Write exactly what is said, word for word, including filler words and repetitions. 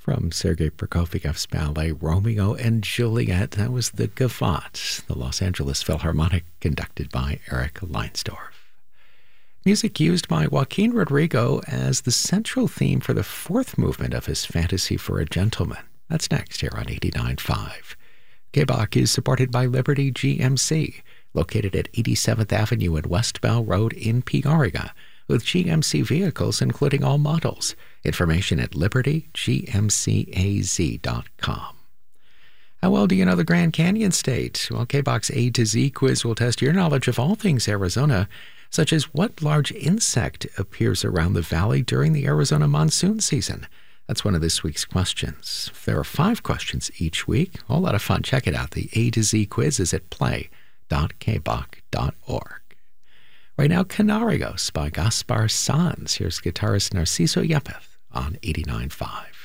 From Sergei Prokofiev's ballet Romeo and Juliet, that was the Gavotte, the Los Angeles Philharmonic, conducted by Eric Leinsdorf. Music used by Joaquin Rodrigo as the central theme for the fourth movement of his Fantasy for a Gentleman. That's next here on eighty-nine point five. K B O C is supported by Liberty G M C, located at eighty-seventh Avenue and West Bell Road in Peoria, with G M C vehicles including all models. Information at liberty g m c a z dot com. How well do you know the Grand Canyon State? Well, K B O C's A to Z quiz will test your knowledge of all things Arizona, such as what large insect appears around the valley during the Arizona monsoon season. That's one of this week's questions. There are five questions each week. A whole lot of fun. Check it out. The A to Z quiz is at play dot k b o c dot org. Right now, Canarios by Gaspar Sanz. Here's guitarist Narciso Yepes on eighty-nine point five.